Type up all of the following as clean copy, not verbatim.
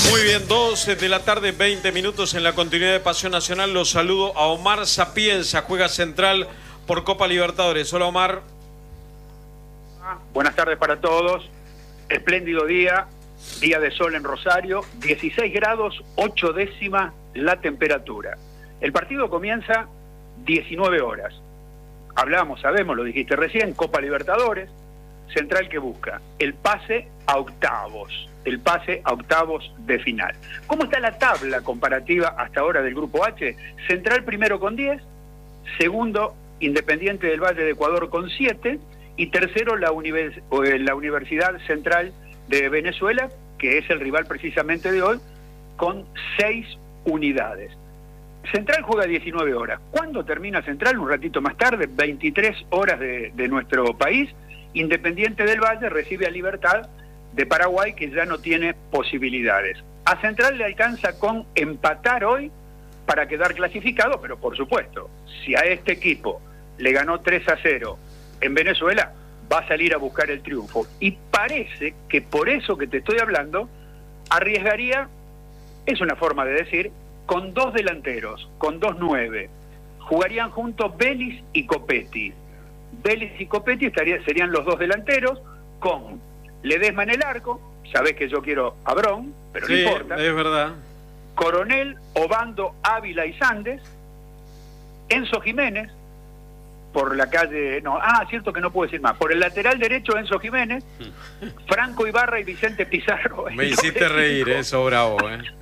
Muy bien, 12 de la tarde, 20 minutos en la continuidad de Pasión Nacional. Los saludo a Omar Sapienza, juega Central por Copa Libertadores. Hola, Omar. Buenas tardes para todos. Espléndido día de sol en Rosario, 16 grados, 8 décimas la temperatura. El partido comienza 19 horas. Hablamos, sabemos, lo dijiste recién, Copa Libertadores, Central que busca el pase a octavos de final. ¿Cómo está la tabla comparativa hasta ahora del Grupo H? Central primero con 10, segundo Independiente del Valle de Ecuador con 7 y tercero la Universidad Central de Venezuela, que es el rival precisamente de hoy, con 6 unidades. Central juega 19 horas. ¿Cuándo termina Central? Un ratito más tarde, 23 horas de nuestro país. Independiente del Valle recibe a Libertad de Paraguay, que ya no tiene posibilidades. A Central le alcanza con empatar hoy para quedar clasificado, pero por supuesto, si a este equipo le ganó 3-0 en Venezuela, va a salir a buscar el triunfo. Y parece que por eso que te estoy hablando, arriesgaría, es una forma de decir, con 2 delanteros, con 2 9. Jugarían juntos Vélez y Copetti. Vélez y Copetti serían los 2 delanteros, con Ledesma en el arco. Sabés que yo quiero a Brón, pero sí, no importa. Es verdad. Coronel, Obando, Ávila y Sandes. Enzo Jiménez, por la calle... cierto que no puedo decir más. Por el lateral derecho, Enzo Jiménez. Franco Ibarra y Vicente Pizarro. Me hiciste reír, eso, bravo,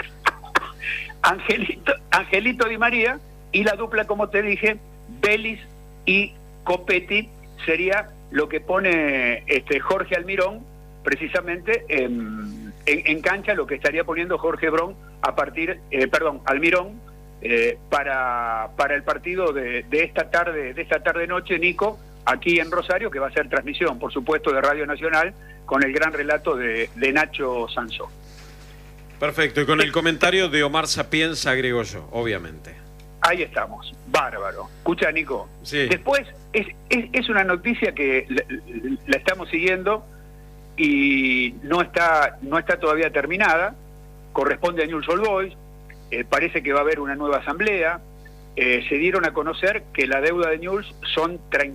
Angelito Di María, y la dupla, como te dije, Vélez y Copetti, sería lo que pone Jorge Almirón, precisamente en cancha, lo que estaría poniendo Jorge Brón Almirón, para el partido de esta tarde noche, Nico, aquí en Rosario, que va a ser transmisión, por supuesto, de Radio Nacional, con el gran relato de Nacho Sansó. Perfecto, y con el comentario de Omar Sapienza, agrego yo, obviamente. Ahí estamos, bárbaro. Escucha, Nico, sí. Después es una noticia que la estamos siguiendo y no está todavía terminada, corresponde a Newell's Old Boys, parece que va a haber una nueva asamblea, se dieron a conocer que la deuda de Newell's son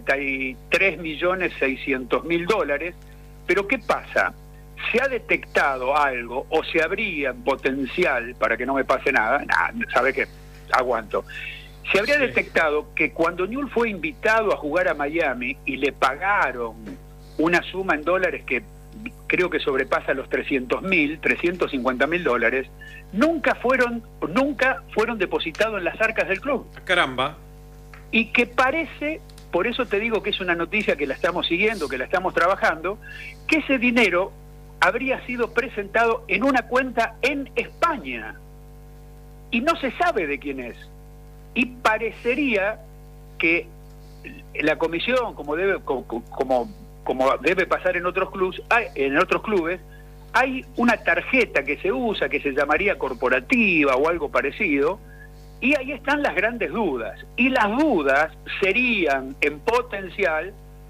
$33.600.000, pero ¿qué pasa? ¿Se ha detectado algo o se habría en potencial, para que no me pase nada, ¿sabe qué? Aguanto. Se habría detectado que cuando Newell's fue invitado a jugar a Miami y le pagaron una suma en dólares que creo que sobrepasa los $350.000, nunca fueron depositados en las arcas del club. Caramba. Y que parece, por eso te digo que es una noticia que la estamos siguiendo, que la estamos trabajando, que ese dinero habría sido presentado en una cuenta en España y no se sabe de quién es, y parecería que la comisión, como debe pasar en otros clubes, hay una tarjeta que se usa, que se llamaría corporativa o algo parecido, y ahí están las grandes dudas, y las dudas serían en potencial,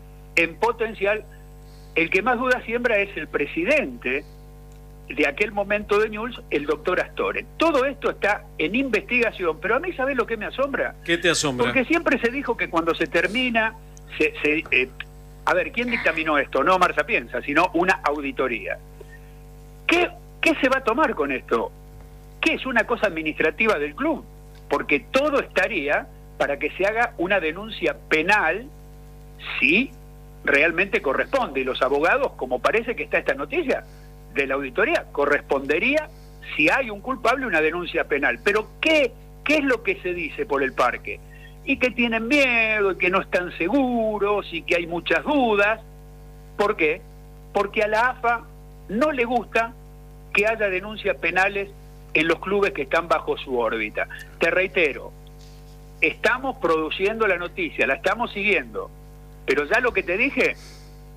el que más dudas siembra es el presidente de aquel momento de Newell's, el doctor Astore. Todo esto está en investigación, pero a mí, ¿sabés lo que me asombra? ¿Qué te asombra? Porque siempre se dijo que cuando se termina, a ver, ¿quién dictaminó esto? No Omar Sapienza, sino una auditoría. ¿Qué se va a tomar con esto? ¿Qué es una cosa administrativa del club? Porque todo estaría para que se haga una denuncia penal, si realmente corresponde, y los abogados, como parece que está esta noticia de la auditoría, correspondería, si hay un culpable, una denuncia penal. Pero ¿qué es lo que se dice por el parque? Y que tienen miedo, y que no están seguros, y que hay muchas dudas. ¿Por qué? Porque a la AFA no le gusta que haya denuncias penales en los clubes que están bajo su órbita. Te reitero, estamos produciendo la noticia, la estamos siguiendo, pero ya lo que te dije,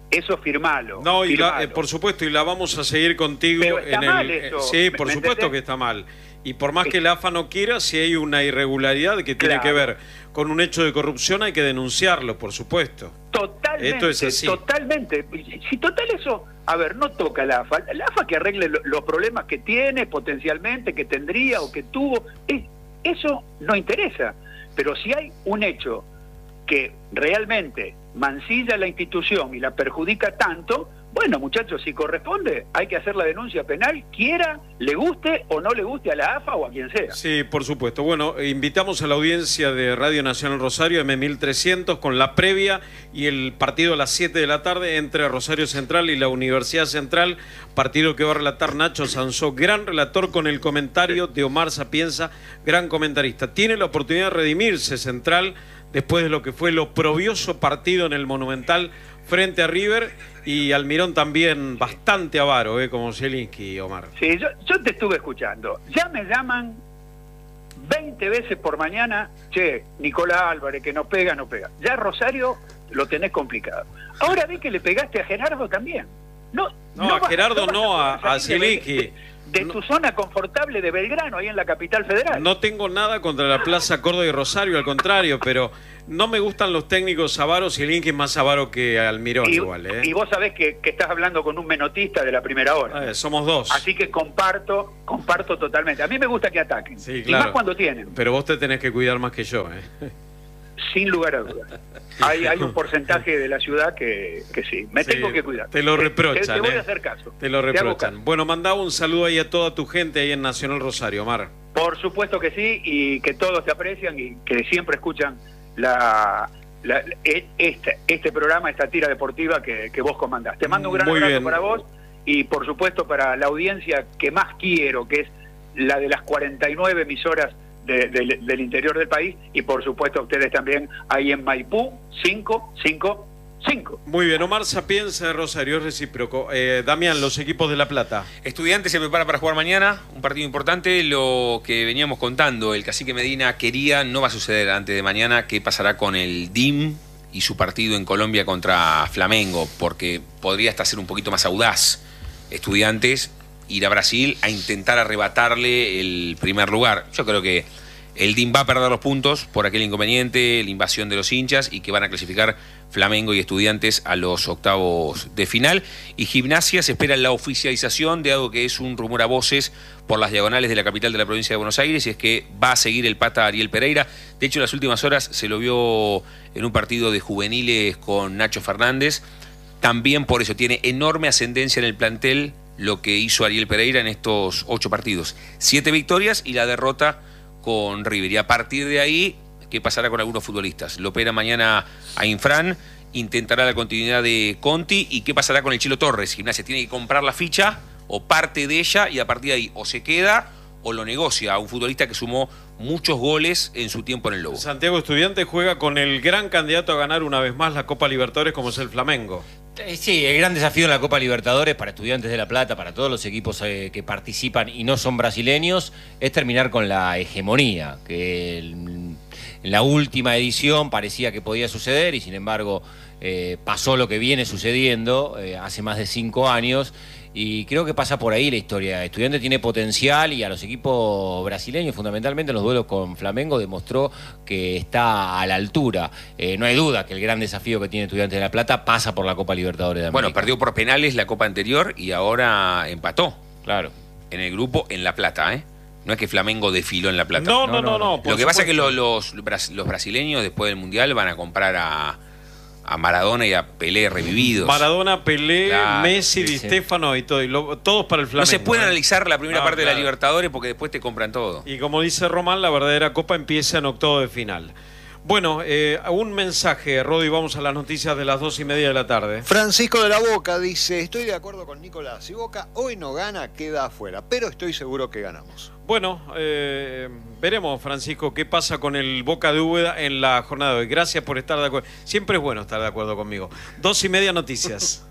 Eso firmalo. No, y firmalo. por supuesto, y la vamos a seguir contigo. Pero está mal eso. Sí, por ¿Me supuesto entendés? que está mal. Y por más que la AFA no quiera, si hay una irregularidad que tiene que ver con un hecho de corrupción, hay que denunciarlo, por supuesto. Totalmente. Esto es así. Totalmente. Si total eso, a ver, no toca la AFA. La AFA que arregle los problemas que tiene potencialmente, que tendría o que tuvo, eso no interesa. Pero si hay un hecho que realmente mancilla la institución y la perjudica tanto, bueno, muchachos, si corresponde, hay que hacer la denuncia penal, quiera, le guste o no le guste a la AFA o a quien sea. Sí, por supuesto. Bueno, invitamos a la audiencia de Radio Nacional Rosario, M1300, con la previa y el partido a las 7 de la tarde entre Rosario Central y la Universidad Central, partido que va a relatar Nacho Sansó, gran relator, con el comentario de Omar Sapienza, gran comentarista. Tiene la oportunidad de redimirse Central después de lo que fue el oprobioso partido en el Monumental frente a River, y Almirón también bastante avaro, como Zielinski, Omar. Sí, yo te estuve escuchando. Ya me llaman 20 veces por mañana, che, Nicolás Álvarez, que no pega. Ya Rosario lo tenés complicado. Ahora vi que le pegaste a Gerardo también. No, a Gerardo no, a Zielinski. De tu zona confortable de Belgrano, ahí en la capital federal. No tengo nada contra la Plaza Córdoba y Rosario, al contrario, pero no me gustan los técnicos avaros, y el Inque es más avaro que Almirón igual. Y vos sabés que estás hablando con un menotista de la primera hora. Somos dos. Así que comparto totalmente. A mí me gusta que ataquen, sí, claro. Y más cuando tienen. Pero vos te tenés que cuidar más que yo. Sin lugar a dudas. Hay un porcentaje de la ciudad que sí. Me tengo que cuidar. Te lo reprochan. Te voy a hacer caso. Te lo reprochan. Bueno, mandá un saludo ahí a toda tu gente ahí en Nacional Rosario, Omar. Por supuesto que sí, y que todos te aprecian y que siempre escuchan este programa, esta tira deportiva que vos comandás. Te mando un gran abrazo para vos y por supuesto para la audiencia que más quiero, que es la de las 49 emisoras del interior del país, y por supuesto a ustedes también ahí en Maipú 555. Muy bien, Omar Sapienza de Rosario, es recíproco. Damián, los equipos de La Plata. Estudiantes se prepara para jugar mañana, un partido importante. Lo que veníamos contando, el cacique Medina quería, no va a suceder antes de mañana. ¿Qué pasará con el DIM y su partido en Colombia contra Flamengo? Porque podría hasta ser un poquito más audaz Estudiantes ir a Brasil a intentar arrebatarle el primer lugar. Yo creo que el DIM va a perder los puntos por aquel inconveniente, la invasión de los hinchas, y que van a clasificar Flamengo y Estudiantes a los octavos de final. Y Gimnasia se espera la oficialización de algo que es un rumor a voces por las diagonales de la capital de la provincia de Buenos Aires, y es que va a seguir el pata Ariel Pereira. De hecho, en las últimas horas se lo vio en un partido de juveniles con Nacho Fernández. También por eso tiene enorme ascendencia en el plantel lo que hizo Ariel Pereira en estos 8 partidos. 7 victorias y la derrota con River. Y a partir de ahí, ¿qué pasará con algunos futbolistas? Lo opera mañana a Infran, intentará la continuidad de Conti. ¿Y qué pasará con el Chilo Torres? Gimnasia tiene que comprar la ficha o parte de ella, y a partir de ahí o se queda o lo negocia a un futbolista que sumó muchos goles en su tiempo en el Lobo. Santiago Estudiantes juega con el gran candidato a ganar una vez más la Copa Libertadores, como es el Flamengo. Sí, el gran desafío en la Copa Libertadores para Estudiantes de La Plata, para todos los equipos que participan y no son brasileños, es terminar con la hegemonía, que en la última edición parecía que podía suceder y sin embargo pasó lo que viene sucediendo hace más de 5 años. Y creo que pasa por ahí la historia. Estudiantes tiene potencial, y a los equipos brasileños, fundamentalmente en los duelos con Flamengo, demostró que está a la altura. No hay duda que el gran desafío que tiene Estudiantes de La Plata pasa por la Copa Libertadores de América. Bueno, perdió por penales la Copa anterior y ahora empató. Claro. En el grupo en La Plata, ¿eh? No es que Flamengo desfiló en La Plata. No. Lo que pasa es que los brasileños después del Mundial van a comprar a Maradona y a Pelé revividos. Maradona, Pelé, claro, Messi, Di Stéfano y todo, todos para el Flamengo. No se puede analizar la primera parte de la Libertadores porque después te compran todo. Y como dice Román, la verdadera Copa empieza en octavo de final. Bueno, un mensaje, Rodi, vamos a las noticias de las 2:30 de la tarde. Francisco de la Boca dice: estoy de acuerdo con Nicolás, si Boca hoy no gana, queda afuera, pero estoy seguro que ganamos. Bueno, veremos, Francisco, qué pasa con el Boca de Úbeda en la jornada de hoy. Gracias por estar de acuerdo. Siempre es bueno estar de acuerdo conmigo. 2:30 noticias.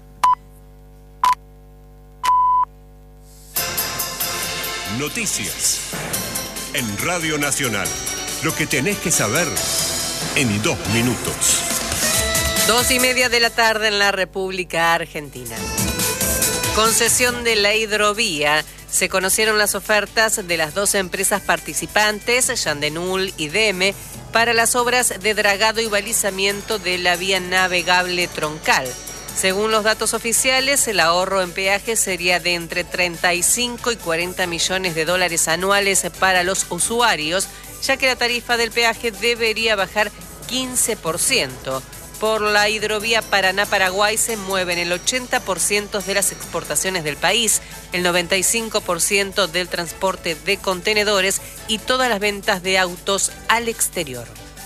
Noticias en Radio Nacional. Lo que tenés que saber en 2 minutos. 2:30 de la tarde en la República Argentina. Concesión de la hidrovía. Se conocieron las ofertas de las dos empresas participantes, Yandenul y DEME, para las obras de dragado y balizamiento de la vía navegable troncal. Según los datos oficiales, el ahorro en peaje sería de entre 35 y 40 millones de dólares anuales para los usuarios, ya que la tarifa del peaje debería bajar 15%. Por la hidrovía Paraná-Paraguay se mueven el 80% de las exportaciones del país, el 95% del transporte de contenedores y todas las ventas de autos al exterior.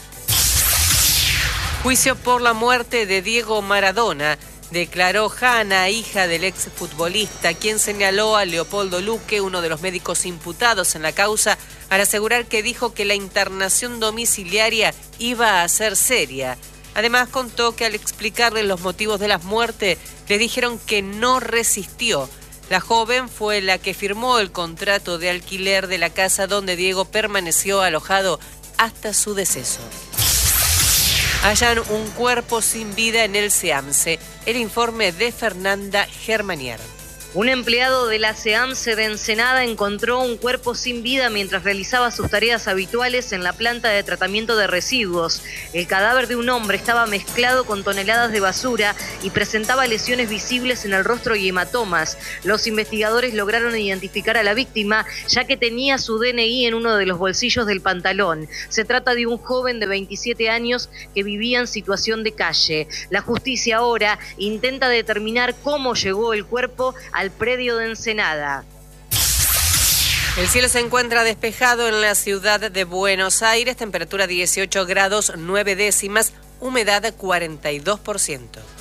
Juicio por la muerte de Diego Maradona. Declaró Hanna, hija del exfutbolista, quien señaló a Leopoldo Luque, uno de los médicos imputados en la causa, al asegurar que dijo que la internación domiciliaria iba a ser seria. Además, contó que al explicarle los motivos de la muerte, le dijeron que no resistió. La joven fue la que firmó el contrato de alquiler de la casa donde Diego permaneció alojado hasta su deceso. Hallan un cuerpo sin vida en el SEAMSE. El informe de Fernanda Germanier. Un empleado de la SEAMSE de Ensenada encontró un cuerpo sin vida mientras realizaba sus tareas habituales en la planta de tratamiento de residuos. El cadáver de un hombre estaba mezclado con toneladas de basura y presentaba lesiones visibles en el rostro y hematomas. Los investigadores lograron identificar a la víctima, ya que tenía su DNI en uno de los bolsillos del pantalón. Se trata de un joven de 27 años que vivía en situación de calle. La justicia ahora intenta determinar cómo llegó el cuerpo al predio de Ensenada. El cielo se encuentra despejado en la ciudad de Buenos Aires, temperatura 18 grados 9 décimas, humedad 42%.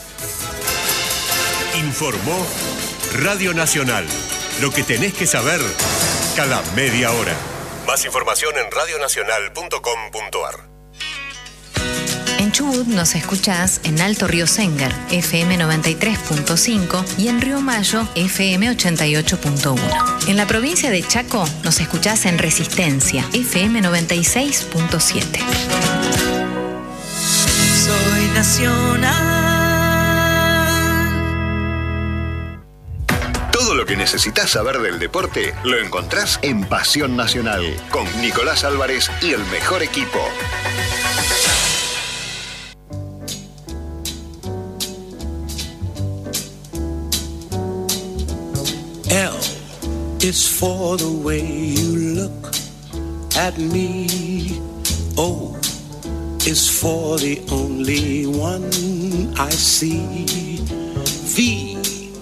Informó Radio Nacional. Lo que tenés que saber cada media hora. Más información en radionacional.com.ar. En Chubut nos escuchás en Alto Río Séngar, FM 93.5 y en Río Mayo, FM 88.1. En la provincia de Chaco nos escuchás en Resistencia, FM 96.7. Soy nacional. Todo lo que necesitas saber del deporte lo encontrás en Pasión Nacional, con Nicolás Álvarez y el mejor equipo. L is for the way you look at me. O is for the only one I see. V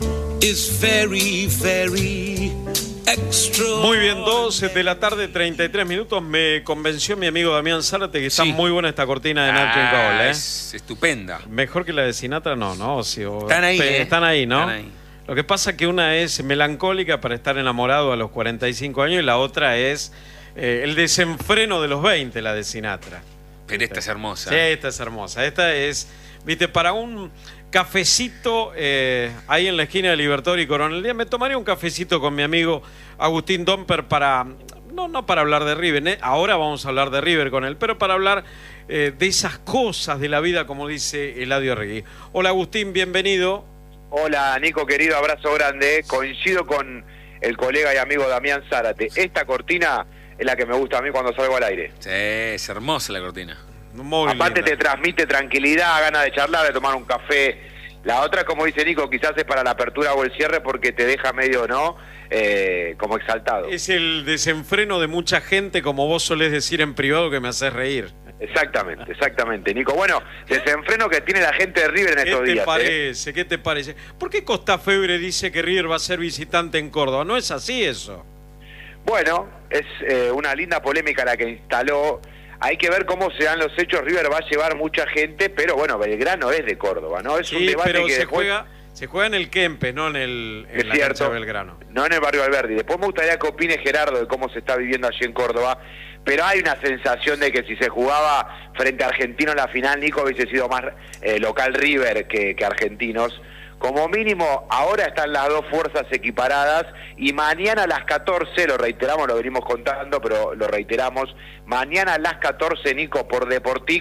is very, very extra. Muy bien, 12 de la tarde, 33 minutos. Me convenció mi amigo Damián Zárate que está muy buena esta cortina de Nacho Incaol, ¿eh? Es estupenda. Mejor que la de Sinatra, no. Sí, Están ahí, están ahí, ¿no? Están ahí. Lo que pasa es que una es melancólica para estar enamorado a los 45 años y la otra es el desenfreno de los 20, la de Sinatra. Pero esta es hermosa. Sí, esta es hermosa. Esta es, viste, para un cafecito ahí en la esquina de Libertador y Coronel Díaz, me tomaría un cafecito con mi amigo Agustín Domper para, no para hablar de River, ahora vamos a hablar de River con él, pero para hablar de esas cosas de la vida, como dice Eladio Regui. Hola Agustín, bienvenido. Hola Nico, querido, abrazo grande. Coincido con el colega y amigo Damián Zárate. Esta cortina es la que me gusta a mí cuando salgo al aire. Sí, es hermosa la cortina. Muy aparte linda. Te transmite tranquilidad, ganas de charlar, de tomar un café. La otra, como dice Nico, quizás es para la apertura o el cierre porque te deja medio, ¿no? Como exaltado. Es el desenfreno de mucha gente, como vos solés decir en privado, que me haces reír. Exactamente, Nico. Bueno, desenfreno que tiene la gente de River en estos días. ¿Qué te parece? ¿Por qué Costa Febre dice que River va a ser visitante en Córdoba? ¿No es así eso? Bueno, es una linda polémica la que instaló. Hay que ver cómo se dan los hechos. River va a llevar mucha gente, pero bueno, Belgrano es de Córdoba, ¿no? Es un debate pero que se juega en el Kempes, no en la cancha de Belgrano. No en el barrio Alberdi. Después me gustaría que opine Gerardo de cómo se está viviendo allí en Córdoba. Pero hay una sensación de que si se jugaba frente a Argentinos la final, Nico, hubiese sido más local River que Argentinos. Como mínimo, ahora están las dos fuerzas equiparadas y mañana a las 14, lo reiteramos, lo venimos contando, pero lo reiteramos, mañana a las 14, Nico, por Deportic,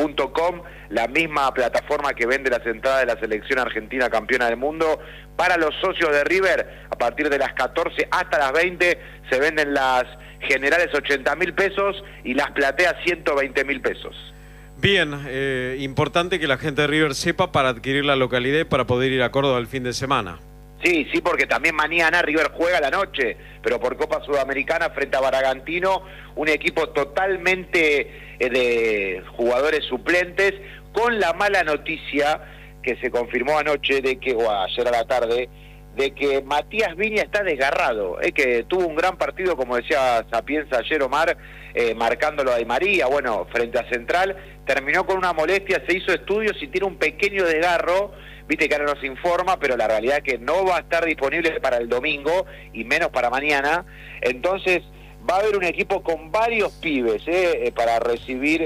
ticketmaster.com, la misma plataforma que vende las entradas de la selección argentina campeona del mundo. Para los socios de River, a partir de las 14 hasta las 20 se venden las generales 80.000 pesos y las plateas 120.000 pesos. Bien, importante que la gente de River sepa para adquirir la localidad y para poder ir a Córdoba el fin de semana. Sí, porque también mañana River juega a la noche, pero por Copa Sudamericana frente a Bragantino, un equipo totalmente de jugadores suplentes, con la mala noticia que se confirmó anoche, ayer a la tarde, de que Matías Viña está desgarrado, que tuvo un gran partido, como decía Sapienza ayer, Omar, marcándolo a Di María, bueno, frente a Central, terminó con una molestia, se hizo estudios y tiene un pequeño desgarro. Viste que ahora nos informa, pero la realidad es que no va a estar disponible para el domingo y menos para mañana. Entonces va a haber un equipo con varios pibes para recibir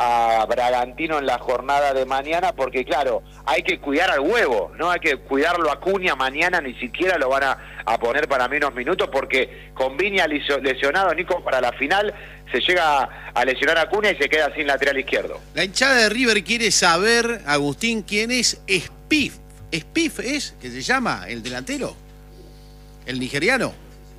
a Bragantino en la jornada de mañana, porque claro, hay que cuidar al huevo, no hay que cuidarlo a Acuña mañana, ni siquiera lo van a poner para mí unos minutos, porque con Viña lesionado, Nico, para la final se llega a lesionar a Acuña y se queda sin lateral izquierdo. La hinchada de River quiere saber, Agustín, quién es Spiff. ¿Spiff es, que se llama, el delantero? ¿El nigeriano?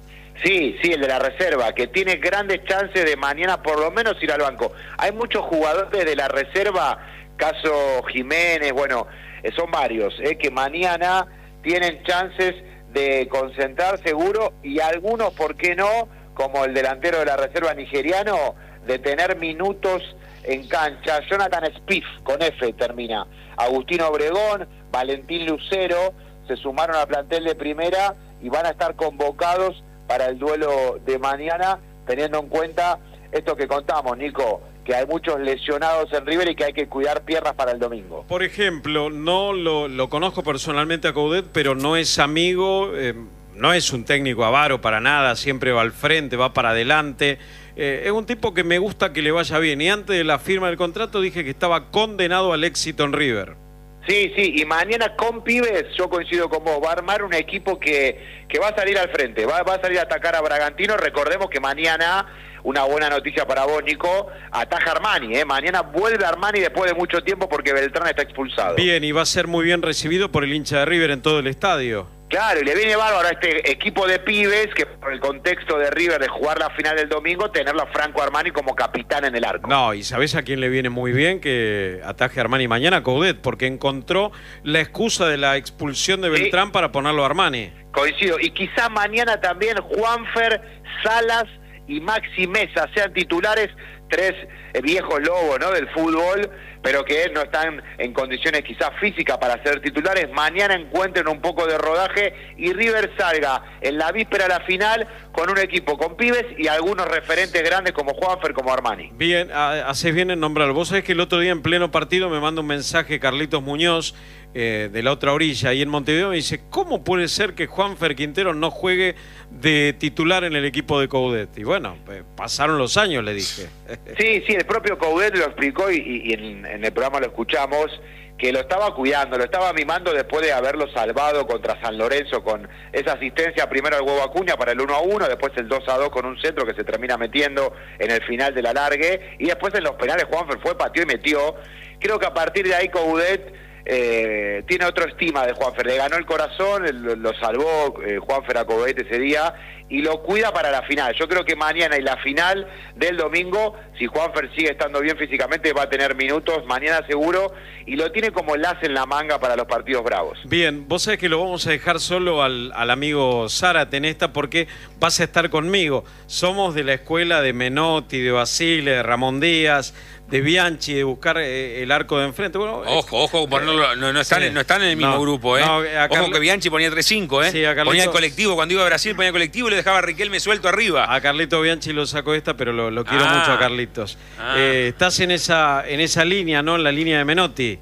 Sí, el de la reserva, que tiene grandes chances de mañana por lo menos ir al banco. Hay muchos jugadores de la reserva, caso Jiménez, bueno, son varios, que mañana tienen chances de concentrar seguro, y algunos, ¿por qué no?, como el delantero de la reserva nigeriano, de tener minutos en cancha. Jonathan Spiff, con F termina. Agustín Obregón, Valentín Lucero, se sumaron al plantel de primera y van a estar convocados para el duelo de mañana, teniendo en cuenta esto que contamos, Nico, que hay muchos lesionados en River y que hay que cuidar piernas para el domingo. Por ejemplo, no lo conozco personalmente a Coudet, pero no es amigo, no es un técnico avaro para nada, siempre va al frente, va para adelante. Es un tipo que me gusta que le vaya bien, y antes de la firma del contrato dije que estaba condenado al éxito en River. Sí, y mañana con pibes, yo coincido con vos, va a armar un equipo que va a salir al frente, va a salir a atacar a Bragantino. Recordemos que mañana, una buena noticia para vos, Nico, ataja Armani, mañana vuelve Armani después de mucho tiempo porque Beltrán está expulsado. Bien, y va a ser muy bien recibido por el hincha de River en todo el estadio. Claro, y le viene bárbaro a este equipo de pibes, que por el contexto de River de jugar la final del domingo, tenerlo a Franco Armani como capitán en el arco. No, y ¿sabés a quién le viene muy bien que ataje a Armani mañana? Coudet, porque encontró la excusa de la expulsión de Beltrán para ponerlo a Armani. Coincido, y quizá mañana también Juanfer, Salas y Maxi Mesa sean titulares, tres viejos lobos, ¿no?, del fútbol, pero que no están en condiciones quizás físicas para ser titulares. Mañana encuentren un poco de rodaje y River salga en la víspera de la final con un equipo con pibes y algunos referentes grandes como Juanfer, como Armani. Bien, haces bien en nombrarlo. Vos sabés que el otro día en pleno partido me manda un mensaje Carlitos Muñoz, de la otra orilla, ahí en Montevideo, me dice: ¿cómo puede ser que Juanfer Quintero no juegue de titular en el equipo de Coudet? Y bueno, pasaron los años, le dije. Sí, el propio Coudet lo explicó y en el programa lo escuchamos, que lo estaba cuidando, lo estaba mimando después de haberlo salvado contra San Lorenzo con esa asistencia primero al huevo Acuña para el 1-1, después el 2-2 con un centro que se termina metiendo en el final del alargue, y después en los penales Juanfer fue, pateó y metió. Creo que a partir de ahí Coudet tiene otra estima de Juanfer, le ganó el corazón, lo salvó Juanfer a Coudet ese día y lo cuida para la final. Yo creo que mañana y la final del domingo, si Juanfer sigue estando bien físicamente, va a tener minutos mañana seguro, y lo tiene como enlace en la manga para los partidos bravos. Bien, vos sabés que lo vamos a dejar solo al amigo Zárate en esta, porque vas a estar conmigo. Somos de la escuela de Menotti, de Basile, de Ramón Díaz, de Bianchi, de buscar el arco de enfrente. Bueno, ojo, no están en el mismo grupo, ojo que Bianchi ponía 3-5, Sí, ponía el colectivo, cuando iba a Brasil ponía el colectivo y le dejaba a Riquelme suelto arriba. A Carlito Bianchi lo sacó esta, pero lo quiero mucho a Carlitos. Estás en esa línea, ¿no? En la línea de Menotti.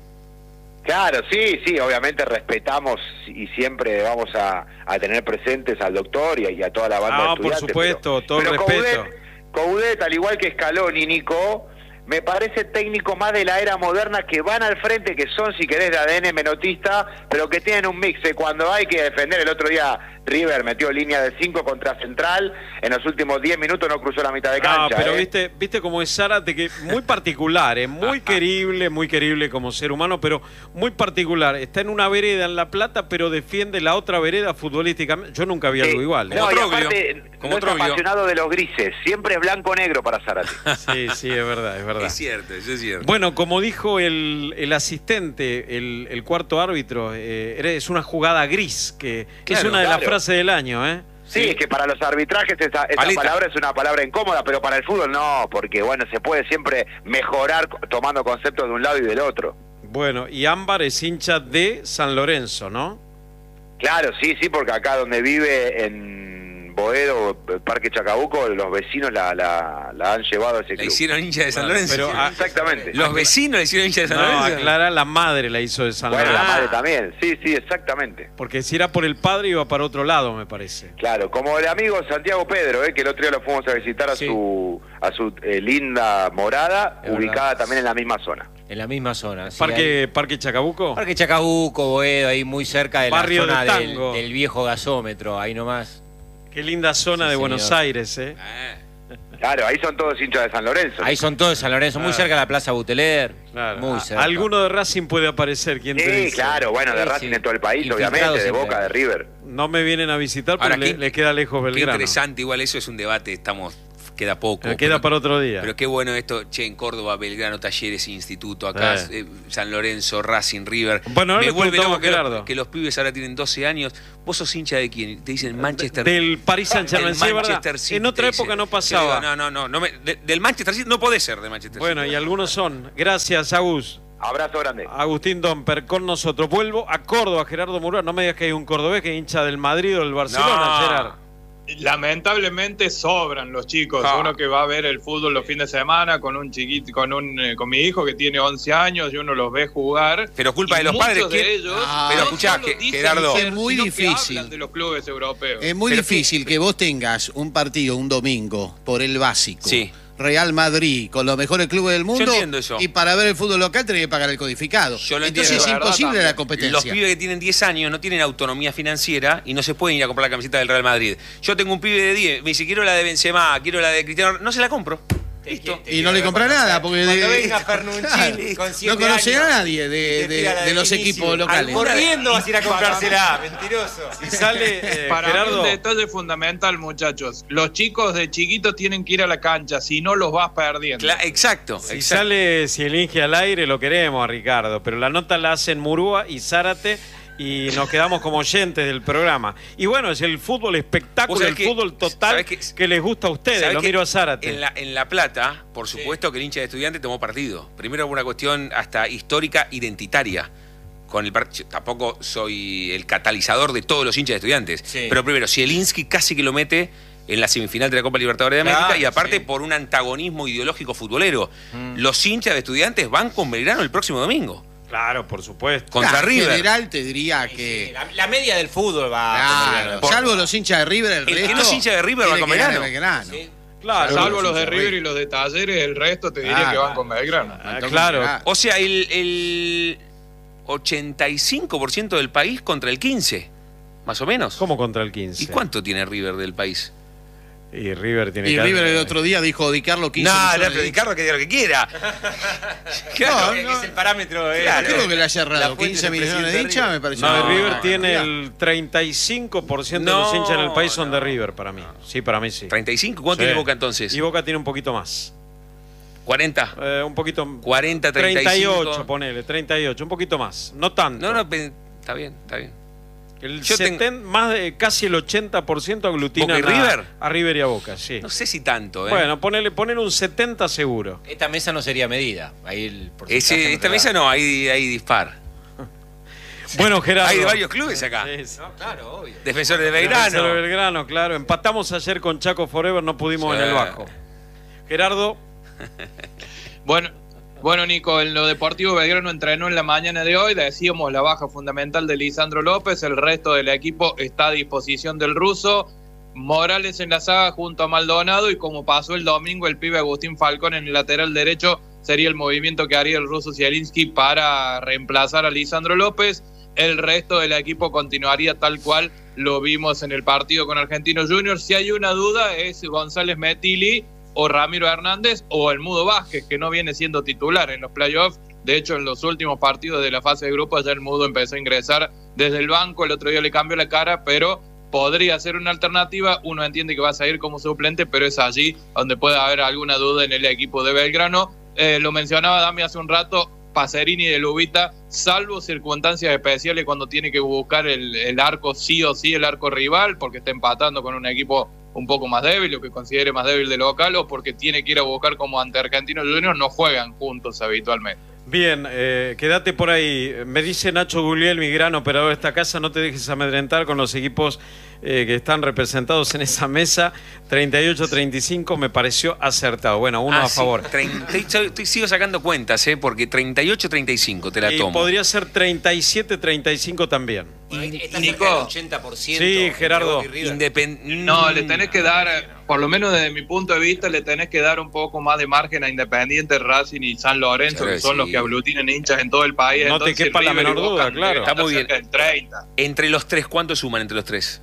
Claro, sí, obviamente respetamos y siempre vamos a tener presentes al doctor y a toda la banda de estudiantes. Por supuesto, todo el respeto. Coudet, al igual que Scaloni, Nico, me parece técnico más de la era moderna, que van al frente, que son, si querés, de ADN menotista, pero que tienen un mix. Cuando hay que defender, el otro día River metió línea de 5 contra Central, en los últimos 10 minutos no cruzó la mitad de cancha. Pero viste cómo es Zárate, que muy particular, muy querible como ser humano, pero muy particular. Está en una vereda en La Plata, pero defiende la otra vereda futbolísticamente. Yo nunca vi algo igual. No, y aparte, no es apasionado de los grises, siempre es blanco-negro para Zárate. Sí, es verdad. Es cierto, eso es cierto. Bueno, como dijo el asistente, el cuarto árbitro, es una jugada gris, que es una de las frases del año, ¿eh? Sí, es que para los arbitrajes esa palabra es una palabra incómoda, pero para el fútbol no, porque bueno, se puede siempre mejorar tomando conceptos de un lado y del otro. Bueno, y Ámbar es hincha de San Lorenzo, ¿no? Claro, sí, porque acá donde vive en Boedo, Parque Chacabuco, los vecinos la han llevado a ese club. ¿La hicieron hincha de San Lorenzo? Pero, exactamente. ¿Los vecinos la hicieron hincha de San Lorenzo? Aclara, la madre la hizo de San Lorenzo. Bueno, la madre también, sí, exactamente. Porque si era por el padre iba para otro lado, me parece. Claro, como el amigo Santiago Pedro, que el otro día lo fuimos a visitar a su linda morada, ubicada también en la misma zona. En la misma zona. ¿Parque Chacabuco? Parque Chacabuco, Boedo, ahí muy cerca de Barrio la zona del Tango. del viejo gasómetro, ahí nomás. Qué linda zona de Buenos Aires, ¿eh? Claro, ahí son todos hinchas de San Lorenzo. Ahí son todos de San Lorenzo, muy cerca de la Plaza Buteler. Claro. Muy cerca. Alguno de Racing puede aparecer, ¿quién te dice? Sí, claro, bueno, de Racing en todo el país, obviamente, de Boca, de River. No me vienen a visitar porque le queda lejos Belgrano. Qué interesante, igual eso es un debate, queda poco. Queda para otro día. Pero qué bueno esto, en Córdoba, Belgrano, Talleres, Instituto, acá San Lorenzo, Racing, River. Bueno, me vuelve loco Gerardo. que los pibes ahora tienen 12 años. ¿Vos sos hincha de quién? Te dicen Manchester. Del Paris Saint-Germain, sí, Manchester City. En otra época no pasaba. No, del Manchester City no podés ser de Manchester City. Bueno, y algunos son. Gracias, Agus. Abrazo grande. Agustín Domper con nosotros. Vuelvo a Córdoba, Gerardo Murúa. No me digas que hay un cordobés que es hincha del Madrid o del Barcelona, Gerard. Lamentablemente sobran los chicos. Uno que va a ver el fútbol los fines de semana con un chiquito, con mi hijo que tiene 11 años y uno los ve jugar. Pero culpa de los padres. De ellos, pero escuchá, Gerardo, es muy difícil. De los clubes europeos. Es muy difícil que vos tengas un partido un domingo por el básico. Sí. Real Madrid, con los mejores clubes del mundo. Yo entiendo eso. Y para ver el fútbol local tenés que pagar el codificado. Entonces es imposible la competencia. Los pibes que tienen 10 años no tienen autonomía financiera y no se pueden ir a comprar la camiseta del Real Madrid. Yo tengo un pibe de 10, me dice, quiero la de Benzema, quiero la de Cristiano, no se la compro. Listo. Y no le compra nada, porque venga Fernucci con 7 no conoce años, a nadie de los equipos locales. Corriendo vas a ir a comprársela, mentiroso. Si sale, para Gerardo, mí un detalle fundamental, muchachos. Los chicos de chiquitos tienen que ir a la cancha, si no los vas perdiendo. Exacto. Si sale Cielinge al aire, lo queremos a Ricardo, pero la nota la hacen Murúa y Zárate y nos quedamos como oyentes del programa. Y bueno, es el fútbol espectáculo, el fútbol total que les gusta a ustedes. Lo miro a Zárate. En La Plata, por supuesto que el hincha de Estudiantes tomó partido. Primero por una cuestión hasta histórica, identitaria. Tampoco soy el catalizador de todos los hinchas de Estudiantes. Sí. Pero primero, Zielinski casi que lo mete en la semifinal de la Copa Libertadores de América, y aparte por un antagonismo ideológico futbolero. Los hinchas de Estudiantes van con Belgrano el próximo domingo. Claro, por supuesto. Contra River. En general te diría que... La media del fútbol va salvo los hinchas de River, el resto... que no es hincha de River va con Belgrano. Sí. Claro, salvo los de River y los de Talleres, el resto te diría que van con Belgrano. Claro. O sea, el 85% del país contra el 15%, más o menos. ¿Cómo contra el 15%? ¿Y cuánto tiene River del país? Y River tiene River el otro día dijo Di Carlo 15 millones. No, Di Carlo que diga lo que quiera. Claro, que es el parámetro. Claro, creo que le haya errado. 15 millones de hinchas me pareció. No, River tiene el 35% de los hinchas en el país son de River, para mí. Sí, para mí sí. ¿35? ¿Cuánto tiene Boca entonces? Y Boca tiene un poquito más. ¿40? Un poquito. 40, 35. 38, ponele, 38, un poquito más. No tanto. No, está bien. Más de casi el 80% aglutina a River y a Boca, sí. No sé si tanto, Bueno, poner un 70 seguro. Esta mesa no sería medida. Ahí esta mesa no, hay dispar. Bueno, Gerardo. Hay de varios clubes acá. No, claro, obvio. Defensores de Belgrano. Defensores de Belgrano, claro. Empatamos ayer con Chaco Forever, no pudimos en el bajo. Gerardo. Bueno, Nico, en lo deportivo Belgrano entrenó en la mañana de hoy, decíamos la baja fundamental de Lisandro López, el resto del equipo está a disposición del ruso, Morales en la saga junto a Maldonado y como pasó el domingo el pibe Agustín Falcón en el lateral derecho sería el movimiento que haría el ruso Zielinski para reemplazar a Lisandro López, el resto del equipo continuaría tal cual lo vimos en el partido con Argentinos Juniors. Si hay una duda es González Metilli o Ramiro Hernández o el Mudo Vázquez, que no viene siendo titular en los playoffs. De hecho, en los últimos partidos de la fase de grupos ya el Mudo empezó a ingresar desde el banco. El otro día le cambió la cara, pero podría ser una alternativa. Uno entiende que va a seguir como suplente, pero es allí donde puede haber alguna duda en el equipo de Belgrano. Lo mencionaba Dami hace un rato, Pacerini de Lubita, salvo circunstancias especiales cuando tiene que buscar el arco sí o sí, el arco rival, porque está empatando con un equipo un poco más débil, o que considere más débil de local, o porque tiene que ir a buscar como ante Argentinos Juniors, no juegan juntos habitualmente. Bien, quédate por ahí. Me dice Nacho Gugliel, mi gran operador de esta casa, no te dejes amedrentar con los equipos que están representados en esa mesa. 38-35 me pareció acertado. Bueno, uno a favor. Sigo sacando cuentas, porque 38-35 te la tomo. Y podría ser 37-35 también. Está Nico, cerca del 80%. Sí, Gerardo. No, le tenés que dar, por lo menos desde mi punto de vista, le tenés que dar un poco más de margen a Independiente, Racing y San Lorenzo, que son los que aglutinan hinchas en todo el país. No Entonces, te quepa la menor duda, claro. Está muy bien. 30. Entre los tres, ¿cuánto suman entre los tres?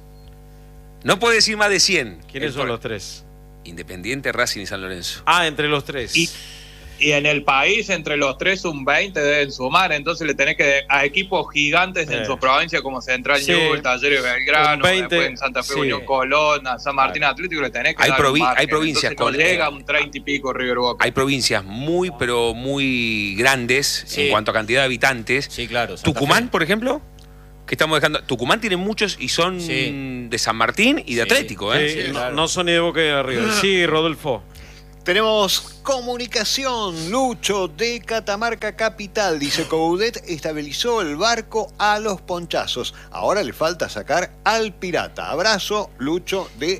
No puede decir más de 100. ¿Quiénes son los tres? Independiente, Racing y San Lorenzo. Entre los tres. Y en el país, entre los tres, un 20 deben sumar. Entonces le tenés que a equipos gigantes en su provincia, como Central Newell's, Talleres Belgrano, 20, después en Santa Fe, Unión Colón, a San Martín Atlético, le tenés que dar un margen. Hay provincias con llega un 30 y pico River Boca. Hay provincias muy, pero muy grandes en cuanto a cantidad de habitantes. Sí, claro. Tucumán, por ejemplo, que estamos dejando. Tucumán tiene muchos y son de San Martín y de Atlético, Sí, claro. No son ni de Boca ni de River. Sí, Rodolfo. Tenemos comunicación. Lucho de Catamarca Capital. Dice: Coudet estabilizó el barco a los ponchazos. Ahora le falta sacar al pirata. Abrazo, Lucho de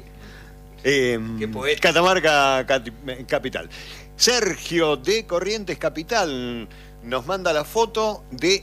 Catamarca Capital. Sergio de Corrientes Capital nos manda la foto de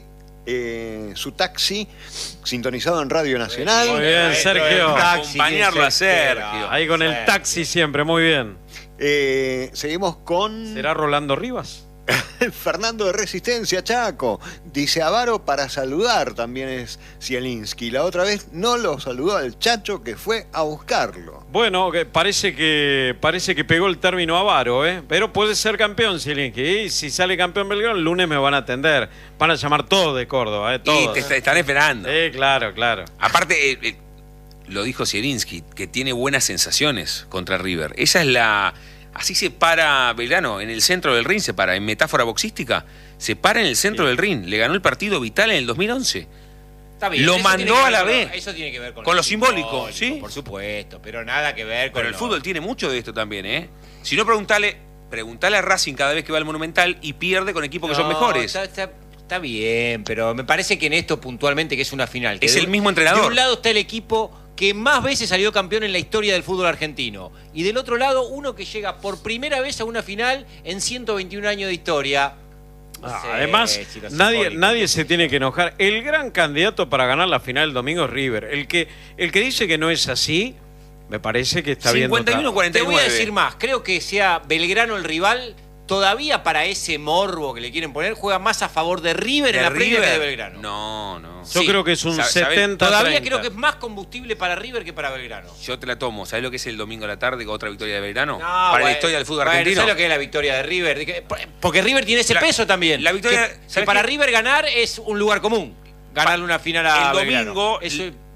su taxi sintonizado en Radio Nacional. Muy bien, Sergio. Acompañarlo a Sergio. Ahí con el taxi siempre, muy bien. Seguimos con... ¿Será Rolando Rivas? Fernando de Resistencia, Chaco. Dice: Avaro para saludar, también es Zielinski. La otra vez no lo saludó al Chacho, que fue a buscarlo. Bueno, parece que pegó el término Avaro, pero puede ser campeón Zielinski. Y si sale campeón Belgrano, el lunes me van a atender. Van a llamar todos de Córdoba, todos. Y te están esperando. Claro, claro. Aparte, lo dijo Zielinski, que tiene buenas sensaciones contra River. Esa es la... Así se para Belgrano, en el centro del ring se para, en metáfora boxística, se para en el centro del ring. Le ganó el partido Vital en el 2011. Está bien, lo mandó a la B. Eso tiene que ver con lo simbólico, ¿sí? Por supuesto, pero nada que ver con... Pero el fútbol tiene mucho de esto también, Si no, preguntale a Racing cada vez que va al Monumental y pierde con equipos que son mejores. Está bien, pero me parece que en esto puntualmente, que es una final... Que es el mismo entrenador. De un lado está el equipo que más veces salió campeón en la historia del fútbol argentino. Y del otro lado, uno que llega por primera vez a una final en 121 años de historia. No sé, además, nadie se tiene que enojar. El gran candidato para ganar la final el domingo es River. El que dice que no es así, me parece que está bien. 51-49. Te voy a decir más. Creo que sea Belgrano el rival. Todavía para ese morbo que le quieren poner, juega más a favor de River en la previa que de Belgrano. No. Yo creo que es un 70-30. Todavía creo que es más combustible para River que para Belgrano. Yo te la tomo. ¿Sabés lo que es el domingo a la tarde con otra victoria de Belgrano? Para la historia del fútbol argentino. ¿Sabes lo que es la victoria de River? Porque River tiene ese peso también. La victoria, que para River ganar es un lugar común. Ganarle una final a Belgrano. El domingo...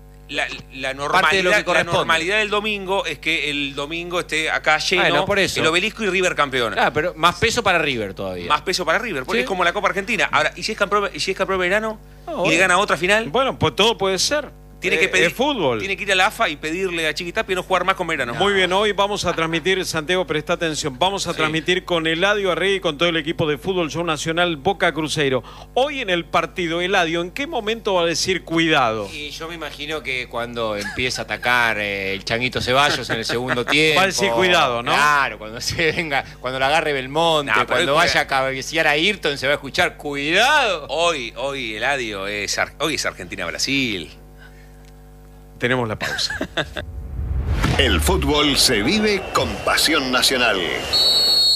La normalidad del domingo es que el domingo esté acá lleno, por eso. El Obelisco y River campeón. Claro, pero más peso para River todavía. Más peso para River, porque es como la Copa Argentina. Ahora, ¿y si es campeón Belgrano? ¿Y le gana otra final? Bueno, pues todo puede ser. Tiene que pedir fútbol. Tiene que ir a la AFA y pedirle a Chiquitapia no jugar más con Belgrano. Muy bien, hoy vamos a transmitir, Santiago, presta atención, vamos a transmitir con Eladio Arregui y con todo el equipo de Fútbol Show Nacional Boca Cruzeiro. Hoy en el partido, Eladio, ¿en qué momento va a decir cuidado? Y yo me imagino que cuando empieza a atacar el Changuito Ceballos en el segundo tiempo. Va a decir cuidado, ¿no? Claro, cuando se venga, cuando la agarre Belmonte, cuando vaya a cabecear a Ayrton, se va a escuchar cuidado. Hoy Eladio, hoy es Argentina-Brasil. Tenemos la pausa. El fútbol se vive con pasión nacional.